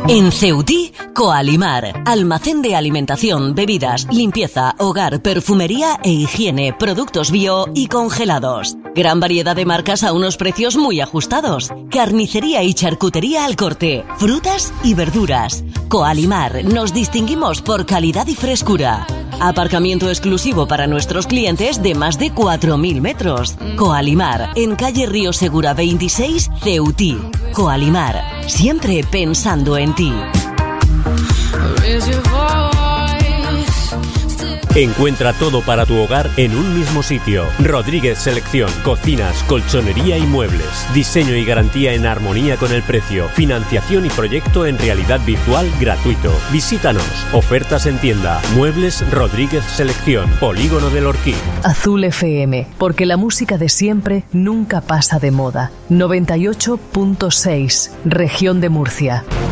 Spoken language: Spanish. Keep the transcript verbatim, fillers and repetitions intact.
En Ceutí, Coalimar, almacén de alimentación, bebidas, limpieza, hogar, perfumería e higiene, productos bio y congelados. Gran variedad de marcas a unos precios muy ajustados. Carnicería y charcutería al corte, frutas y verduras. Coalimar, nos distinguimos por calidad y frescura. Aparcamiento exclusivo para nuestros clientes de más de cuatro mil metros. Coalimar, en calle Río Segura veintiséis, Ceutí. Coalimar, siempre pensando en ti. Encuentra todo para tu hogar en un mismo sitio. Rodríguez Selección, cocinas, colchonería y muebles. Diseño y garantía en armonía con el precio. Financiación y proyecto en realidad virtual gratuito. Visítanos. Ofertas en tienda. Muebles Rodríguez Selección. Polígono del Orquí. Azul F M, porque la música de siempre nunca pasa de moda. noventa y ocho punto seis, Región de Murcia.